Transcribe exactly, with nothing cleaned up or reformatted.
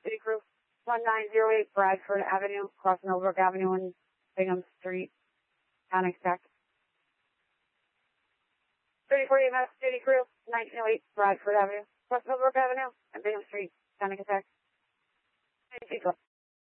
City Crew. one nine zero eight Bradford Avenue, across Millbrook Avenue and Bingham Street, Connex Tech. thirty forty M S City Crew, nineteen oh eight Bradford Avenue, across Millbrook Avenue and Bingham Street, Connex Tech.